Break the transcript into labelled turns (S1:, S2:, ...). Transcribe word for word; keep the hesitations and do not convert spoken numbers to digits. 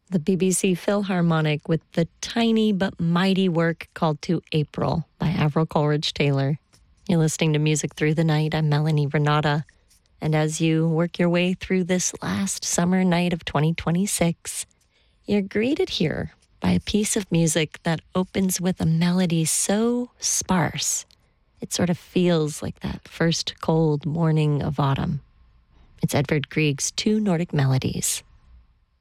S1: the B B C Philharmonic with the tiny but mighty work called To April by Avril Coleridge-Taylor. You're listening to Music Through the Night. I'm Melanie Renata. And as you work your way through this last summer night of twenty twenty-six, you're greeted here by a piece of music that opens with a melody so sparse, it sort of feels like that first cold morning of autumn. It's Edvard Grieg's Two Nordic Melodies.